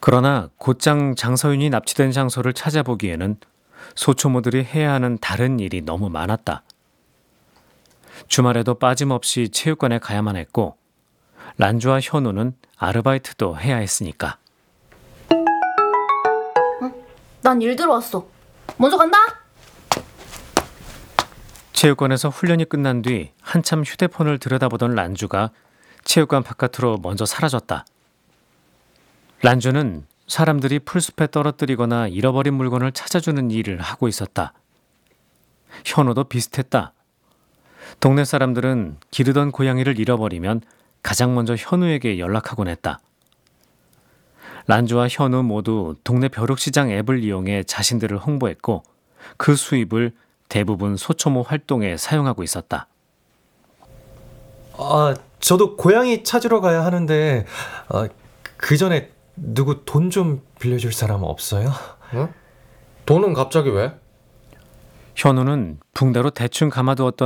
그러나 곧장 장서윤이 납치된 장소를 찾아보기에는 소초모들이 해야 하는 다른 일이 너무 많았다. 주말에도 빠짐없이 체육관에 가야만 했고 란주와 현우는 아르바이트도 해야 했으니까. 난 일 들어왔어. 먼저 간다. 체육관에서 훈련이 끝난 뒤 한참 휴대폰을 들여다보던 란주가 체육관 바깥으로 먼저 사라졌다. 란주는 사람들이 풀숲에 떨어뜨리거나 잃어버린 물건을 찾아주는 일을 하고 있었다. 현우도 비슷했다. 동네 사람들은 기르던 고양이를 잃어버리면 가장 먼저 현우에게 연락하곤 했다. 란주와 현우 모두 동네 벼룩시장 앱을 이용해 자신들을 홍보했고 그 수입을 대부분 소초모 활동에 사용하고 있었다. 저도 고양이 찾으러 가야 하는데 그 전에 누구 돈 좀 빌려줄 사람 없어요? 응? 돈은 갑자기 왜? 현우는 붕대로 대충 감아두었던